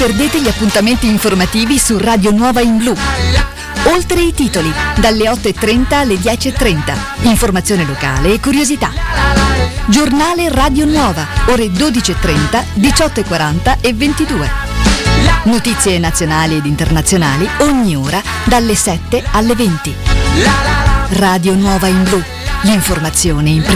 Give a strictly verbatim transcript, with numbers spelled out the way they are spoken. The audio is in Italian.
perdete gli appuntamenti informativi su Radio Nuova in Blu. Oltre i titoli, dalle otto e trenta alle dieci e trenta. Informazione locale e curiosità. Giornale Radio Nuova, ore dodici e trenta, diciotto e quaranta e ventidue. Notizie nazionali ed internazionali ogni ora dalle sette alle venti. Radio Nuova in Blu, l'informazione in prima.